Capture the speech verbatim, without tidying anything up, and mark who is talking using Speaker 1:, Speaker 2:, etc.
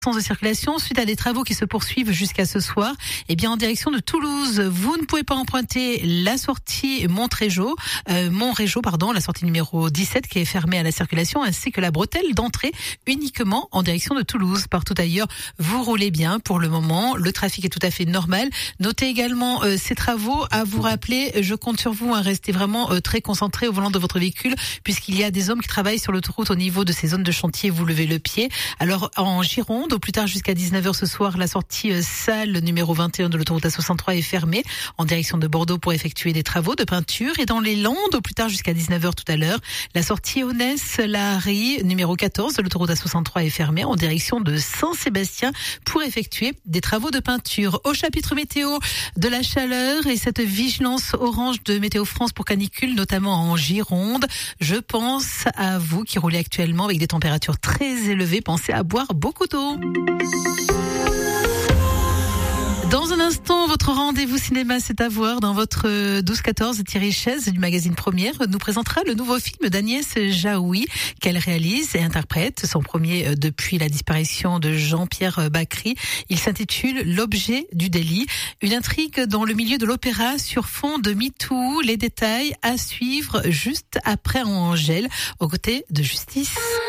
Speaker 1: de circulation suite à des travaux qui se poursuivent jusqu'à ce soir. Eh bien, en direction de Toulouse, vous ne pouvez pas emprunter la sortie Montrégeau, euh, Montrégeau, pardon, la sortie numéro dix-sept qui est fermée à la circulation, ainsi que la bretelle d'entrée uniquement en direction de Toulouse. Partout ailleurs, vous roulez bien pour le moment. Le trafic est tout à fait normal. Notez également euh, ces travaux. À vous rappeler, je compte sur vous à rester vraiment euh, très concentré au volant de votre véhicule, puisqu'il y a des hommes qui travaillent sur l'autoroute au niveau de ces zones de chantier. Vous levez le pied. Alors, en Gironde, au plus tard jusqu'à dix-neuf heures ce soir, la sortie euh, salle numéro vingt et un de l'autoroute A soixante-trois est fermée en direction de Bordeaux pour effectuer des travaux de peinture. Et dans les Landes, au plus tard jusqu'à dix-neuf heures tout à l'heure, la sortie Aunès-Lahari numéro quatorze de l'autoroute A soixante-trois est fermée en direction de Saint-Sébastien pour effectuer des travaux de peinture. Au chapitre météo, de la chaleur et cette vigilance orange de Météo France pour canicule, notamment en Gironde. Je pense à vous qui roulez actuellement avec des températures très élevées. Pensez à boire beaucoup d'eau. Dans un instant, votre rendez-vous cinéma, c'est à voir dans votre douze quatorze. Thierry Chaise du magazine Première nous présentera le nouveau film d'Agnès Jaoui qu'elle réalise et interprète, son premier depuis la disparition de Jean-Pierre Bacry. Il s'intitule L'objet du délit, une intrigue dans le milieu de l'opéra sur fond de MeToo. Les détails à suivre juste après Angèle, aux côtés de Justice.